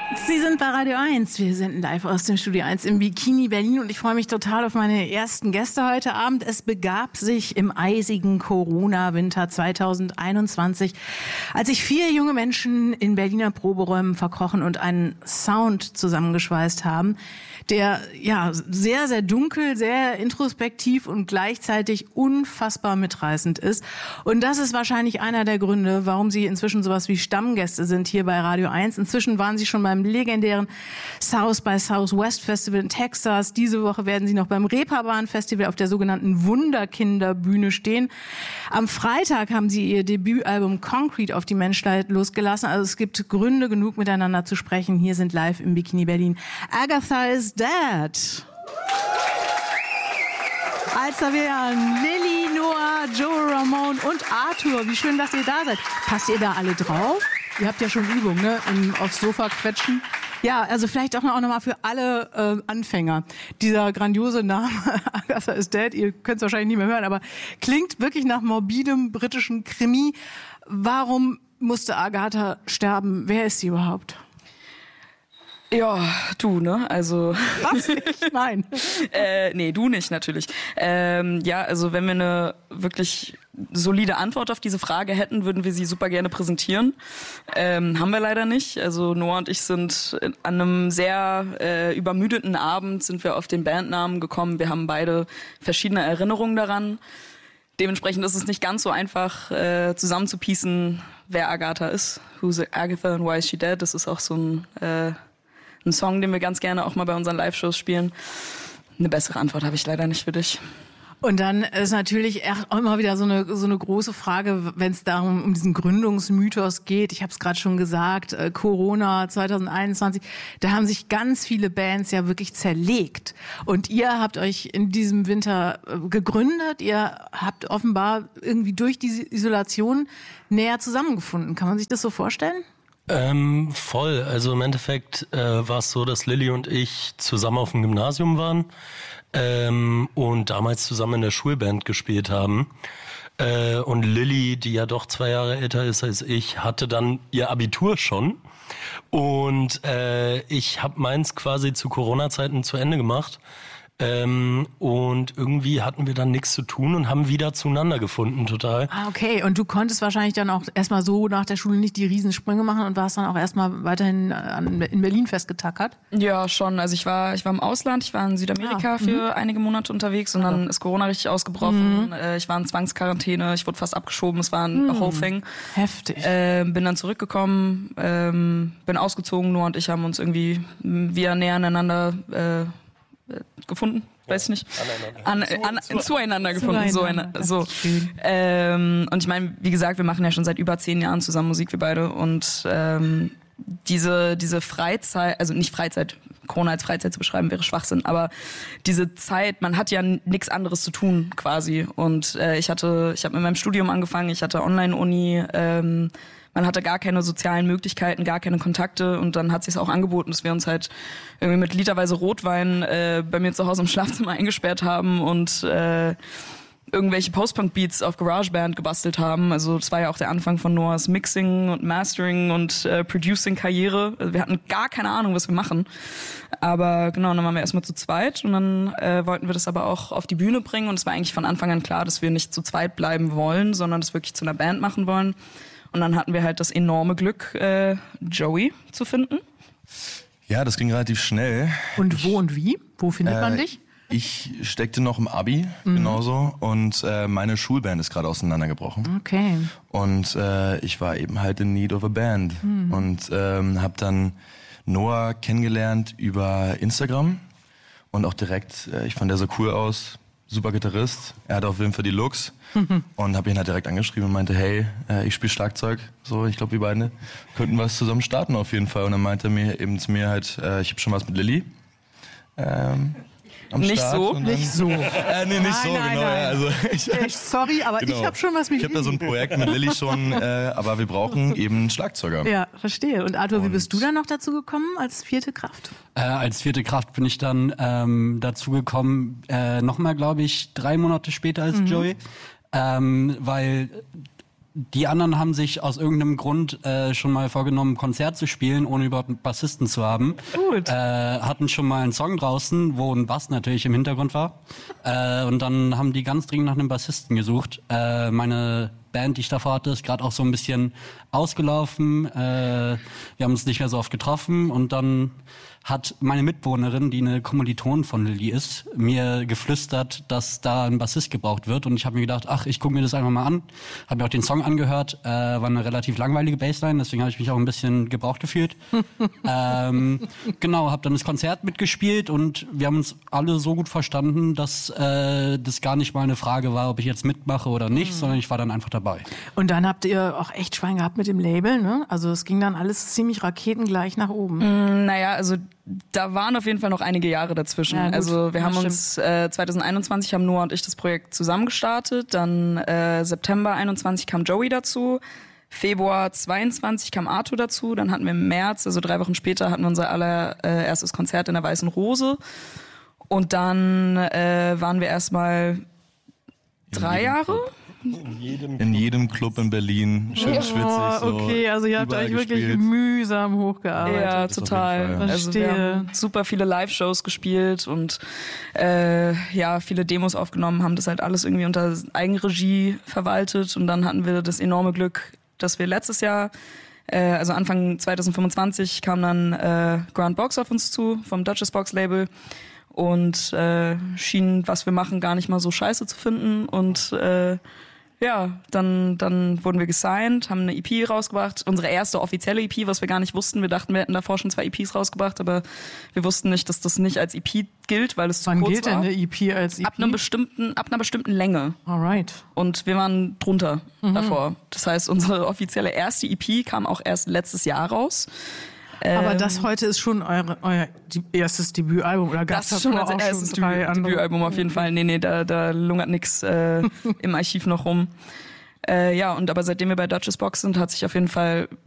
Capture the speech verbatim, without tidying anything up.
Sie sind bei Radio eins. Wir senden live aus dem Studio eins im Bikini Berlin und ich freue mich total auf meine ersten Gäste heute Abend. Es begab sich im eisigen Corona-Winter zweitausendeinundzwanzig, als sich vier junge Menschen in Berliner Proberäumen verkrochen und einen Sound zusammengeschweißt haben, der ja sehr, sehr dunkel, sehr introspektiv und gleichzeitig unfassbar mitreißend ist. Und das ist wahrscheinlich einer der Gründe, warum Sie inzwischen sowas wie Stammgäste sind hier bei Radio eins. Inzwischen waren Sie schon beim legendären South by Southwest Festival in Texas. Diese Woche werden Sie noch beim Reeperbahn Festival auf der sogenannten Wunderkinderbühne stehen. Am Freitag haben Sie Ihr Debütalbum Concrete auf die Menschheit losgelassen. Also es gibt Gründe genug, miteinander zu sprechen. Hier sind live im Bikini Berlin Agatha is Dead. Als wären Lilly, Noah, Joe Ramone und Arthur. Wie schön, dass ihr da seid. Passt ihr da alle drauf? Ihr habt ja schon Übung, ne? Im, aufs Sofa quetschen. Ja, also vielleicht auch noch, auch noch mal für alle äh, Anfänger. Dieser grandiose Name, Agatha is Dead, ihr könnt es wahrscheinlich nicht mehr hören, aber klingt wirklich nach morbidem britischen Krimi. Warum musste Agatha sterben? Wer ist sie überhaupt? Ja, du, ne? Also. Was? Ich? Nein. äh, nee, du nicht, natürlich. Ähm, ja, also wenn wir eine wirklich solide Antwort auf diese Frage hätten, würden wir sie super gerne präsentieren. Ähm, haben wir leider nicht. Also Noah und ich sind an einem sehr äh, übermüdeten Abend sind wir auf den Bandnamen gekommen. Wir haben beide verschiedene Erinnerungen daran. Dementsprechend ist es nicht ganz so einfach äh, zusammenzupiecen, wer Agatha ist. Who's Agatha and why is she dead? Das ist auch so ein äh, Ein Song, den wir ganz gerne auch mal bei unseren Live-Shows spielen. Eine bessere Antwort habe ich leider nicht für dich. Und dann ist natürlich auch immer wieder so eine so eine große Frage, wenn es darum um diesen Gründungsmythos geht. Ich habe es gerade schon gesagt, äh, Corona zweitausendeinundzwanzig, da haben sich ganz viele Bands ja wirklich zerlegt. Und ihr habt euch in diesem Winter äh, gegründet. Ihr habt offenbar irgendwie durch diese Isolation näher zusammengefunden. Kann man sich das so vorstellen? Ähm, voll. Also im Endeffekt äh, war es so, dass Lilly und ich zusammen auf dem Gymnasium waren ähm, und damals zusammen in der Schulband gespielt haben. Äh, und Lilly, die ja doch zwei Jahre älter ist als ich, hatte dann ihr Abitur schon. Und äh, ich habe meins quasi zu Corona-Zeiten zu Ende gemacht. Ähm, und irgendwie hatten wir dann nichts zu tun und haben wieder zueinander gefunden, total. Ah, okay. Und du konntest wahrscheinlich dann auch erstmal so nach der Schule nicht die Riesensprünge machen und warst dann auch erstmal weiterhin an, in Berlin festgetackert? Ja, schon. Also ich war ich war im Ausland, ich war in Südamerika ah, für mhm. einige Monate unterwegs und dann ist Corona richtig ausgebrochen. Mhm. Ich war in Zwangsquarantäne, ich wurde fast abgeschoben, es war ein mhm. whole thing. Heftig. Äh, bin dann zurückgekommen, ähm, bin ausgezogen, Noah und ich haben uns irgendwie wieder näher aneinander äh, gefunden, weiß ich nicht. An, an, an, zueinander gefunden. Zueinander. So, so. Ähm, und ich meine, wie gesagt, wir machen ja schon seit über zehn Jahren zusammen Musik, wir beide. Und ähm, diese, diese Freizeit, also nicht Freizeit, Corona als Freizeit zu beschreiben, wäre Schwachsinn, aber diese Zeit, man hat ja nichts anderes zu tun quasi. Und äh, ich hatte, ich habe mit meinem Studium angefangen, ich hatte Online-Uni, ähm, man hatte gar keine sozialen Möglichkeiten, gar keine Kontakte und dann hat sich es auch angeboten, dass wir uns halt irgendwie mit literweise Rotwein äh, bei mir zu Hause im Schlafzimmer eingesperrt haben und äh, irgendwelche Post-Punk-Beats auf GarageBand gebastelt haben. Also das war ja auch der Anfang von Noahs Mixing und Mastering und äh, Producing-Karriere. Also wir hatten gar keine Ahnung, was wir machen. Aber genau, dann waren wir erstmal zu zweit und dann äh, wollten wir das aber auch auf die Bühne bringen und es war eigentlich von Anfang an klar, dass wir nicht zu zweit bleiben wollen, sondern das wirklich zu einer Band machen wollen. Und dann hatten wir halt das enorme Glück, äh, Joey zu finden. Ja, das ging relativ schnell. Und wo und wie? Wo findet äh, man dich? Ich steckte noch im Abi, mhm. genauso. Und äh, meine Schulband ist gerade auseinandergebrochen. Okay. Und äh, ich war eben halt in need of a band. Mhm. Und ähm, habe dann Noah kennengelernt über Instagram. Und auch direkt, äh, ich fand der so cool aus. Super Gitarrist. Er hatte auf jeden Fall die Looks. Mhm. Und habe ihn halt direkt angeschrieben und meinte, hey, äh, ich spiele Schlagzeug. So, ich glaube, wir beide könnten was zusammen starten auf jeden Fall. Und dann meinte er mir eben zu mir halt, äh, ich habe schon was mit Lilly. Ähm, am nicht Start. so? Dann, nicht so. Äh, nee, nicht nein, so, nein, genau. Nein. Ja, also, ich, ich, sorry, aber genau. ich habe schon was mit Ich habe da so ein Projekt mit Lilly schon, äh, aber wir brauchen eben einen Schlagzeuger. Ja, verstehe. Und Arthur, und wie bist du dann noch dazu gekommen als vierte Kraft? Äh, als vierte Kraft bin ich dann ähm, dazu gekommen, äh, nochmal, glaube ich, drei Monate später als mhm. Joey, ähm, weil die anderen haben sich aus irgendeinem Grund äh, schon mal vorgenommen, ein Konzert zu spielen, ohne überhaupt einen Bassisten zu haben. Gut. Äh, hatten schon mal einen Song draußen, wo ein Bass natürlich im Hintergrund war. Äh, und dann haben die ganz dringend nach einem Bassisten gesucht. Äh, meine Band, die ich davor hatte, ist gerade auch so ein bisschen ausgelaufen. Äh, wir haben uns nicht mehr so oft getroffen und dann hat meine Mitbewohnerin, die eine Kommilitonin von Lilly ist, mir geflüstert, dass da ein Bassist gebraucht wird und ich habe mir gedacht, ach, ich gucke mir das einfach mal an. Habe mir auch den Song angehört, äh, war eine relativ langweilige Bassline, deswegen habe ich mich auch ein bisschen gebraucht gefühlt. ähm, genau, habe dann das Konzert mitgespielt und wir haben uns alle so gut verstanden, dass äh, das gar nicht mal eine Frage war, ob ich jetzt mitmache oder nicht, mhm. sondern ich war dann einfach dabei. Und dann habt ihr auch echt Schwein gehabt mit dem Label, ne? Also es ging dann alles ziemlich raketengleich nach oben. Mm, naja, also da waren auf jeden Fall noch einige Jahre dazwischen. Ja, also wir ja, haben stimmt. uns äh, zwanzig einundzwanzig haben Noah und ich das Projekt zusammen gestartet. Dann äh, September einundzwanzig kam Joey dazu. Februar zweiundzwanzig kam Arthur dazu. Dann hatten wir im März, also drei Wochen später, hatten wir unser allererstes Konzert in der Weißen Rose. Und dann äh, waren wir erstmal drei Jahre. In jedem, in jedem Club in Berlin, schön ja. schwitzig. So okay, also ihr habt euch wirklich gespielt. mühsam hochgearbeitet. Ja, total. Also wir haben super viele Live-Shows gespielt und äh, ja, viele Demos aufgenommen, haben das halt alles irgendwie unter Eigenregie verwaltet und dann hatten wir das enorme Glück, dass wir letztes Jahr, äh, also Anfang zwanzig fünfundzwanzig, kam dann äh, Grand Box auf uns zu vom Duchess Box Label und äh, schien, was wir machen, gar nicht mal so scheiße zu finden und äh, ja, dann, dann wurden wir gesigned, haben eine E P rausgebracht, unsere erste offizielle E P, was wir gar nicht wussten. Wir dachten, wir hätten davor schon zwei E Ps rausgebracht, aber wir wussten nicht, dass das nicht als E P gilt, weil es zu Wann kurz gilt war. denn eine E P als E P? Ab einer bestimmten, ab einer bestimmten Länge. Alright. Und wir waren drunter mhm. davor. Das heißt, unsere offizielle erste E P kam auch erst letztes Jahr raus. Aber das heute ist schon eure, euer erstes Debütalbum oder gab es das schon als auch erstes schon drei Debüt, Debütalbum auf jeden Fall. Nee, nee, da, da lungert nix äh, im Archiv noch rum. Äh, ja, und aber seitdem wir bei Duchess Box sind, hat sich auf jeden Fall